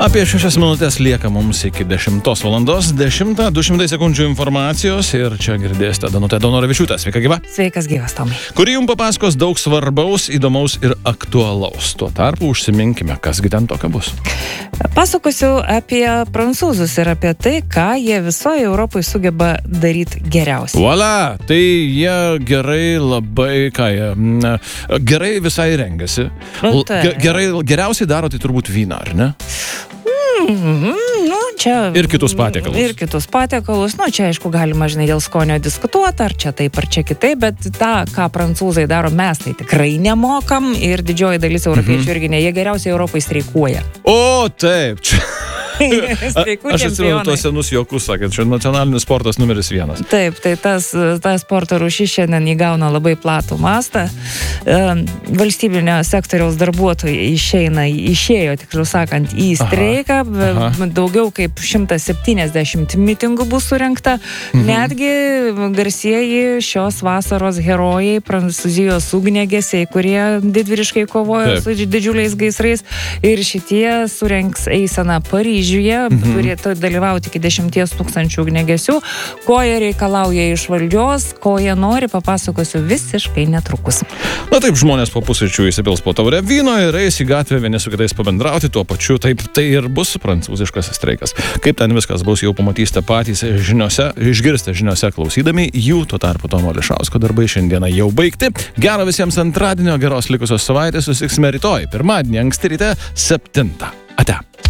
Apie 6 minutės lieka mums iki 10 valandos. 200 sekundžių informacijos ir čia girdėsite Danutę Daunoravičiūtę. Sveika gyva. Sveikas gyvas, Tomai. Kuri jums papasakos daug svarbaus, įdomaus ir aktualaus. Tuo tarpu užsiminkime, kasgi ten tokio bus. Pasakosiu apie prancūzus ir apie tai, ką jie visoje Europoje sugeba daryti geriausiai. Voila! Tai jie gerai labai, gerai visai rengiasi. Geriausiai daro tai turbūt vyną, ar ne? Čia ir kitus patiekalus. Ir kitus patiekalus. Čia, aišku, galima, dėl skonio diskutuoti, ar čia taip, ar čia kitaip, bet tą, ką prancūzai daro, mes tai tikrai nemokam ir didžioji dalis europiečių irgi ne. Jie geriausiai Europai streikuoja. O, taip, čia. Aš atsimenu tuos senus juokus, sakėt, čia nacionalinis sportas numeris 1. Taip, tai ta sporto rūšis šiandien įgauna labai platų mastą. Valstybinio sektoriaus darbuotojai išėjo, tiksliau sakant, į streiką. Daugiau kaip 170 mitingų bus surengta. Netgi garsieji šios vasaros herojai, prancūzijos ugniagesiai, kurie didvyriškai kovojo su didžiuliais gaisrais. Ir šitie surengs eiseną Paryžiuje. Turėtų dalyvauti iki 10 000 ugniagesių. Ko jie reikalauja iš valdžios, ko jie nori, papasakosiu visiškai netrukus. Na taip, žmonės po pusryčių įsipils po taurę vyno ir eis į gatvę vieni su kitais pabendrauti, tuo pačiu taip tai ir bus prancūziškas streikas. Kaip ten viskas bus, jau pamatysite patys žiniose, išgirsite žiniose klausydami jų, tuo tarpu Tomo Ališausko darbai šiandieną jau baigti. Gero visiems antradienio, geros likusios savaitės, susitiksime rytoj, pirmadienį, anksti ryte, 7. Ate.